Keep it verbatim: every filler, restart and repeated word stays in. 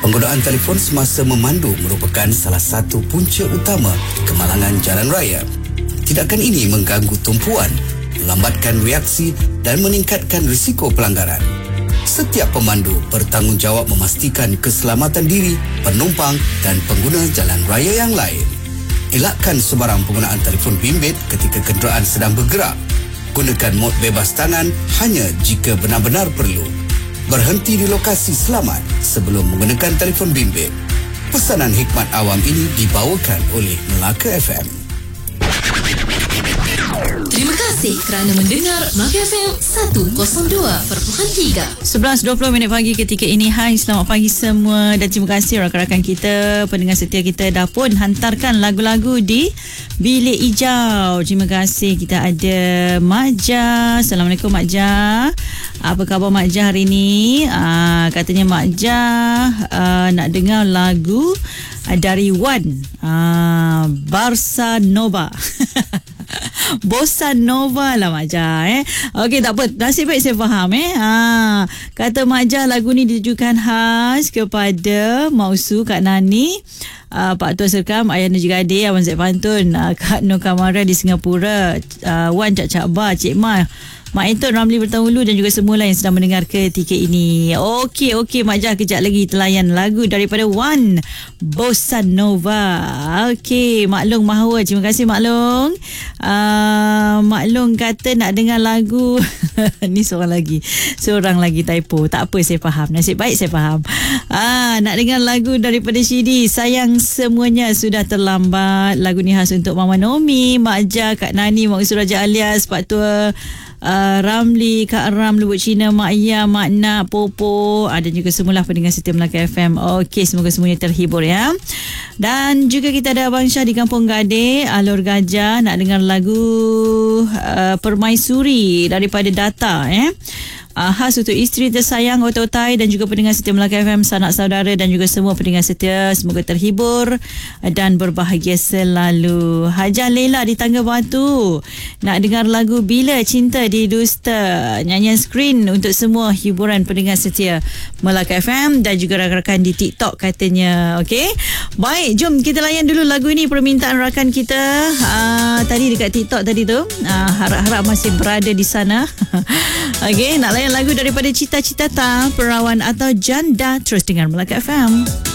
Penggunaan telefon semasa memandu merupakan salah satu punca utama kemalangan jalan raya. Tindakan ini mengganggu tumpuan, melambatkan reaksi dan meningkatkan risiko pelanggaran. Setiap pemandu bertanggungjawab memastikan keselamatan diri, penumpang dan pengguna jalan raya yang lain. Elakkan sebarang penggunaan telefon bimbit ketika kenderaan sedang bergerak. Gunakan mod bebas tangan hanya jika benar-benar perlu. Berhenti di lokasi selamat sebelum menggunakan telefon bimbit. Pesanan hikmat awam ini dibawakan oleh Melaka F M. Terima kasih kerana mendengar Melaka F M seratus dua perpuluhan tiga. sebelas dua puluh minit pagi ketika ini. Hai, selamat pagi semua dan terima kasih rakan-rakan kita, pendengar setia kita dah pun hantarkan lagu-lagu di Bilik Hijau. Terima kasih. Kita ada Mak Jah. Assalamualaikum Mak Jah. Apa khabar Mak Jah hari ni? Aa, katanya Mak Jah aa, nak dengar lagu aa, dari Wan, aa, Barca Nova. Bossa Nova lah Mak Jah eh. Okey, tak apa, nasib baik saya faham eh. Ha, kata Mak Jah lagu ni ditujukan khas kepada Mak Usu, Kak Nani, uh, Pak Tuan Serkam, Ayah Najib Adik, Abang Zaid Pantun, uh, Kak Nur Kamara di Singapura, uh, Wan Cak Cak Ba, Cik Ma, Mak Anton, Ramli Bertahulu dan juga semua yang sedang mendengar ketika ini. Okey, okey Mak Jah, kejap lagi telayan lagu daripada Wan, Bossa Nova. Okey, Mak Long Mahua. Terima kasih Mak Long. Uh, Mak Long kata nak dengar lagu ni seorang lagi. Seorang lagi typo. Tak apa, saya faham. Nasib baik saya faham. Ah, nak dengar lagu daripada Shidi, Sayang Semuanya Sudah Terlambat. Lagu ni khas untuk Mama Nomi, Mak Jah, Kak Nani, Mak Usul Raja Alias, Pak Tua, Uh, Ramli, Kak Ram, Lubuk Cina, Mak Ia, Mak Nak, Popo, uh, dan juga semualah pendengar setia Melaka F M. Okey, semoga semuanya terhibur ya. Dan juga kita ada Abang Syah di Kampung Gade, Alur Gajah, nak dengar lagu uh, Permaisuri daripada Data eh. Uh, khas untuk isteri tersayang Ototai dan juga pendengar setia Melaka F M, sanak saudara dan juga semua pendengar setia, semoga terhibur dan berbahagia selalu. Hajah Leila di Tangga Batu nak dengar lagu Bila Cinta Didusta, nyanyian skrin untuk semua hiburan pendengar setia Melaka F M dan juga rakan-rakan di TikTok katanya. Okey, baik, jom kita layan dulu lagu ini, permintaan rakan kita uh, tadi dekat TikTok tadi tu. uh, harap-harap masih berada di sana. Okey, nak layan lagu daripada Cita Citata, Perawan atau Janda. Terus dengar Melaka F M.